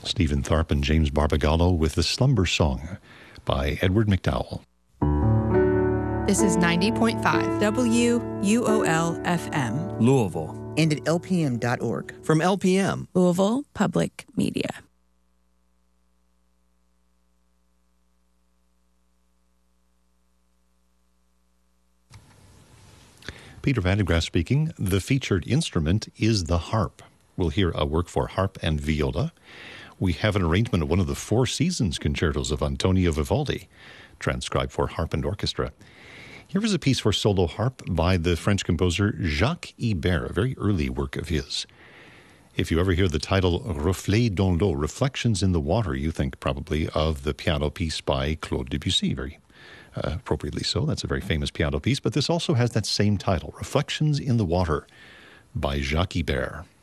Stephen Tharpe and James Barbagallo with The Slumber Song by Edward McDowell. This is 90.5 WUOL-FM. Louisville. And at lpm.org. From LPM. Louisville Public Media. Peter Vandegraff speaking. The featured instrument is the harp. We'll hear a work for harp and viola. We have an arrangement of one of the Four Seasons concertos of Antonio Vivaldi, transcribed for harp and orchestra. Here is a piece for solo harp by the French composer Jacques Ibert, a very early work of his. If you ever hear the title Reflets dans l'eau, Reflections in the Water, you think probably of the piano piece by Claude Debussy, very appropriately so. That's a very famous piano piece, but this also has that same title, Reflections in the Water by Jacques Ibert.